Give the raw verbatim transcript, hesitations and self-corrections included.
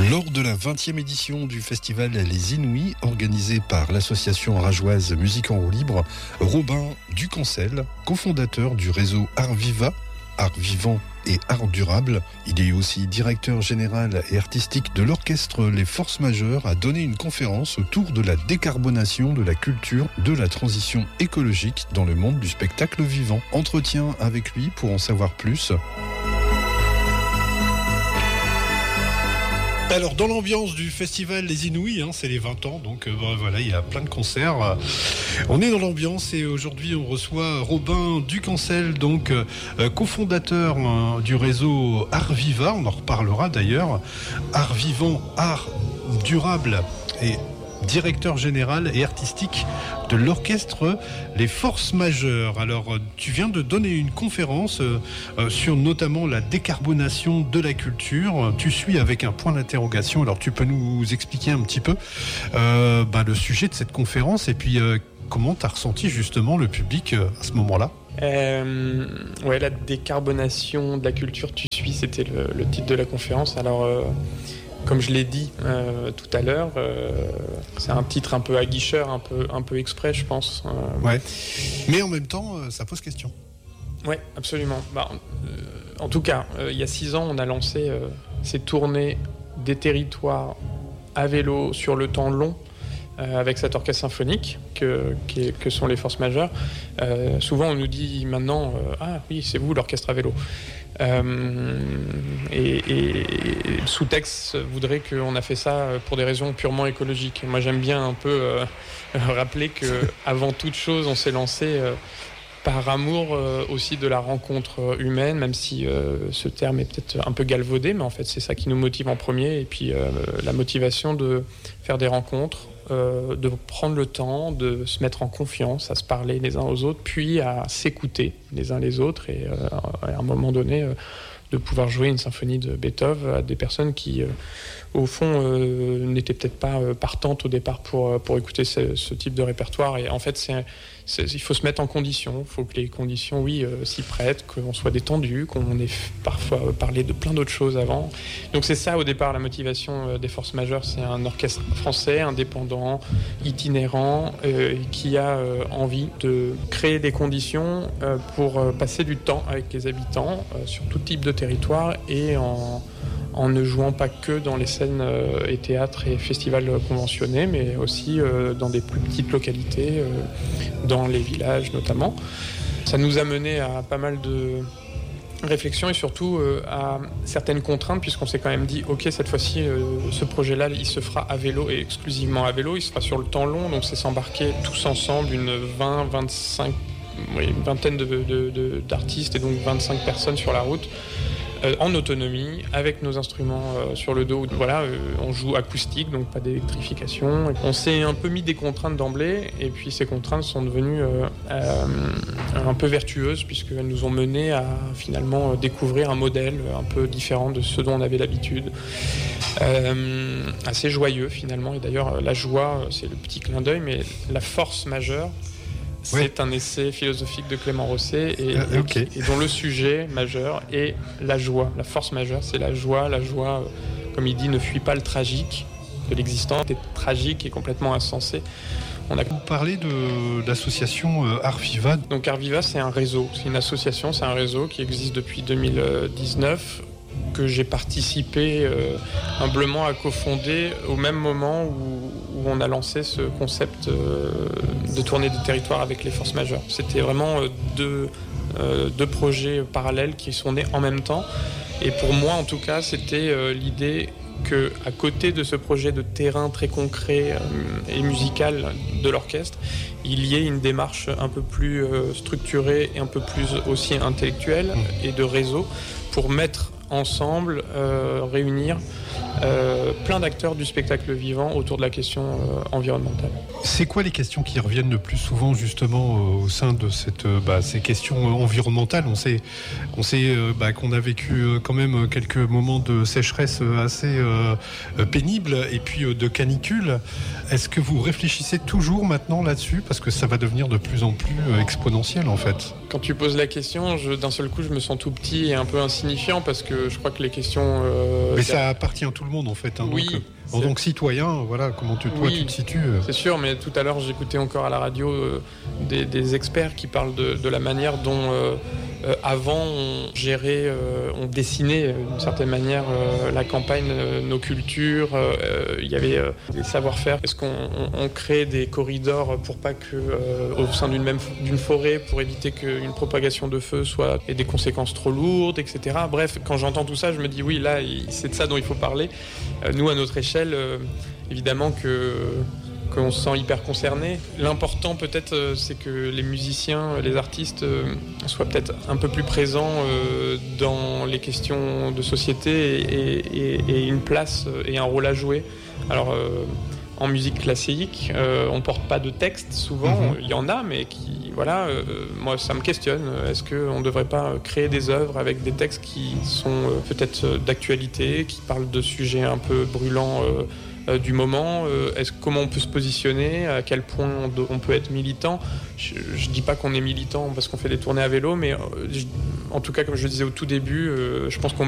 Lors de la vingtième édition du festival Les Inouïs, organisé par l'association arageoise Musique en roue libre, Robin Ducancel, cofondateur du réseau Art Viva, Art Vivant et Art Durable, il est aussi directeur général et artistique de l'orchestre Les Forces Majeures, a donné une conférence autour de la décarbonation de la culture, de la transition écologique dans le monde du spectacle vivant. Entretien avec lui pour en savoir plus. Alors, dans l'ambiance du festival Les Inouïs, hein, c'est les vingt ans, donc euh, ben, voilà, il y a plein de concerts. Euh, on est dans l'ambiance et aujourd'hui, on reçoit Robin Ducancel, donc euh, cofondateur euh, du réseau Art Viva. On en reparlera d'ailleurs. Art Vivant, Art Durable et directeur général et artistique de l'orchestre Les Forces Majeures. Alors, tu viens de donner une conférence euh, euh, sur notamment la décarbonation de la culture. Tu suis avec un point d'interrogation. Alors, tu peux nous expliquer un petit peu euh, bah, le sujet de cette conférence et puis euh, comment tu as ressenti justement le public euh, à ce moment-là? Euh, ouais, la décarbonation de la culture, tu suis, c'était le, le titre de la conférence. Alors, euh, comme je l'ai dit euh, tout à l'heure, euh, c'est un titre un peu aguicheur, un peu, un peu exprès, je pense. Euh, ouais. Mais en même temps, euh, ça pose question. Ouais, absolument. Bah, euh, en tout cas, euh, il y a six ans, on a lancé euh, ces tournées des territoires à vélo sur le temps long euh, avec cet orchestre symphonique que, qui est, que sont les Forces Majeures. Euh, souvent, on nous dit maintenant euh, « Ah oui, c'est vous l'orchestre à vélo ». Euh, et, et, et le sous-texte voudrait qu'on a fait ça pour des raisons purement écologiques. Moi, j'aime bien un peu euh, rappeler qu'avant toute chose, on s'est lancé euh, par amour euh, aussi de la rencontre humaine, même si euh, ce terme est peut-être un peu galvaudé, mais en fait, c'est ça qui nous motive en premier. Et puis, euh, la motivation de faire des rencontres, euh, de prendre le temps, de se mettre en confiance, à se parler les uns aux autres, puis à s'écouter les uns les autres et euh, à un moment donné euh, de pouvoir jouer une symphonie de Beethoven à des personnes qui, euh, au fond, euh, n'étaient peut-être pas euh, partantes au départ pour, pour écouter ce, ce type de répertoire. Et en fait, c'est, c'est, il faut se mettre en condition, il faut que les conditions, oui, euh, s'y prêtent, qu'on soit détendu, qu'on ait parfois parlé de plein d'autres choses avant. Donc c'est ça, au départ, la motivation euh, des Forces Majeures. C'est un orchestre français, indépendant, itinérant, euh, qui a euh, envie de créer des conditions euh, pour euh, passer du temps avec les habitants euh, sur tout type de territoire et en... en ne jouant pas que dans les scènes euh, et théâtres et festivals conventionnés, mais aussi euh, dans des plus petites localités, euh, dans les villages notamment. Ça nous a mené à pas mal de réflexions et surtout euh, à certaines contraintes, puisqu'on s'est quand même dit, ok, cette fois-ci, euh, ce projet-là, il se fera à vélo et exclusivement à vélo, il se fera sur le temps long, donc c'est s'embarquer tous ensemble, une vingt, vingt-cinq, oui, une vingtaine de, de, de, d'artistes et donc vingt-cinq personnes sur la route, Euh, en autonomie, avec nos instruments euh, sur le dos. Voilà, euh, on joue acoustique, donc pas d'électrification. On s'est un peu mis des contraintes d'emblée, et puis ces contraintes sont devenues euh, euh, un peu vertueuses, puisqu'elles nous ont mené à finalement découvrir un modèle un peu différent de ce dont on avait l'habitude. Euh, assez joyeux finalement, et d'ailleurs la joie, c'est le petit clin d'œil, mais la force majeure, c'est oui. un essai philosophique de Clément Rosset et, euh, okay. et, et dont le sujet majeur est la joie. La force majeure, c'est la joie. La joie, euh, comme il dit, ne fuit pas le tragique de l'existence. C'est tragique et complètement insensé. On a parlé de l'association euh, Art Viva. Donc Art Viva, c'est un réseau. C'est une association, c'est un réseau qui existe depuis deux mille dix-neuf, que j'ai participé euh, humblement à cofonder au même moment où, où on a lancé ce concept euh, de tournée de territoire avec les Forces Majeures. C'était vraiment euh, deux, euh, deux projets parallèles qui sont nés en même temps. Et pour moi, en tout cas, c'était euh, l'idée qu'à côté de ce projet de terrain très concret euh, et musical de l'orchestre, il y ait une démarche un peu plus euh, structurée et un peu plus aussi intellectuelle et de réseau pour mettre ensemble, euh, réunir euh, plein d'acteurs du spectacle vivant autour de la question euh, environnementale. C'est quoi les questions qui reviennent le plus souvent justement euh, au sein de cette, euh, bah, ces questions environnementales? On sait, on sait euh, bah, qu'on a vécu euh, quand même quelques moments de sécheresse assez euh, pénibles et puis euh, de canicule. Est-ce que vous réfléchissez toujours maintenant là-dessus? Parce que ça va devenir de plus en plus euh, exponentiel en fait. Quand tu poses la question, je, d'un seul coup je me sens tout petit et un peu insignifiant parce que je crois que les questions... Euh, Mais ça appartient tout le monde en fait. Hein, oui. Donc, en tant que citoyen, voilà, comment tu, toi, oui, tu te situes euh... C'est sûr, mais tout à l'heure j'écoutais encore à la radio euh, des, des experts qui parlent de, de la manière dont euh, euh, avant on gérait, euh, on dessinait euh, d'une certaine manière euh, la campagne, euh, nos cultures. Euh, il y avait euh, des savoir-faire. Est-ce qu'on on, on crée des corridors pour pas que euh, au sein d'une même d'une forêt pour éviter qu'une propagation de feu soit ait des conséquences trop lourdes, et cetera. Bref, quand j'entends tout ça, je me dis oui, là, c'est de ça dont il faut parler. Euh, nous, à notre échelle. Euh, Évidemment que qu'on se sent hyper concerné. L'important peut-être euh, c'est que les musiciens, les artistes euh, soient peut-être un peu plus présents euh, dans les questions de société et, et, et une place et un rôle à jouer. Alors euh, en musique classique, euh, on porte pas de texte souvent, mm-hmm. il y en a, mais qui voilà, euh, moi ça me questionne. Est-ce qu'on ne devrait pas créer des œuvres avec des textes qui sont euh, peut-être d'actualité, qui parlent de sujets un peu brûlants euh, du moment, euh, est-ce, comment on peut se positionner, à quel point on, on peut être militant. Je ne dis pas qu'on est militant parce qu'on fait des tournées à vélo, mais euh, je, en tout cas, comme je le disais au tout début, euh, je pense qu'on